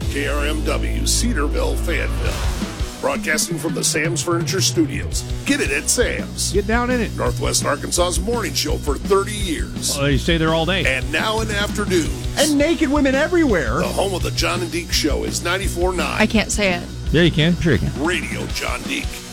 KRMW, Cedarville, Fayetteville. Broadcasting from the Sam's Furniture Studios. Get it at Sam's. Get down in it. Northwest Arkansas's morning show for 30 years. Well, you stay there all day. And now in afternoons. And naked women everywhere. The home of the John and Deke Show is 94.9. I can't say it. Yeah, you can. Sure you can. Radio John Deke.